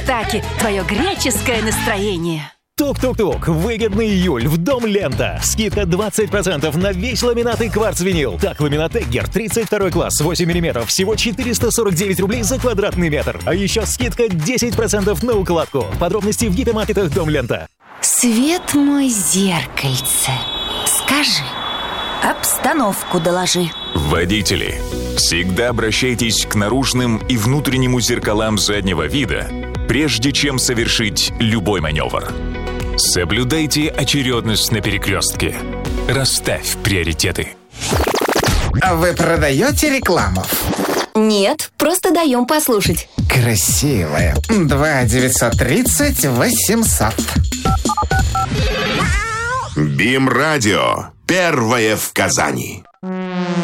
Таки, твое греческое настроение. Тук-тук-тук. Выгодный июль в Дом Лента. Скидка 20% на весь ламинат и кварц-винил. Так, ламинат Эггер, 32 класс, 8 мм, всего 449 рублей за квадратный метр. А еще скидка 10% на укладку. Подробности в гипермаркетах Дом Лента. Свет мой, зеркальце, скажи, обстановку доложи. Водители, всегда обращайтесь к наружным и внутреннему зеркалам заднего вида, прежде чем совершить любой маневр. Соблюдайте очередность на перекрестке. Расставь приоритеты. А вы продаете рекламу? Нет, просто даем послушать. Красивая. 2-930-800. БИМ-радио. Первое в Казани.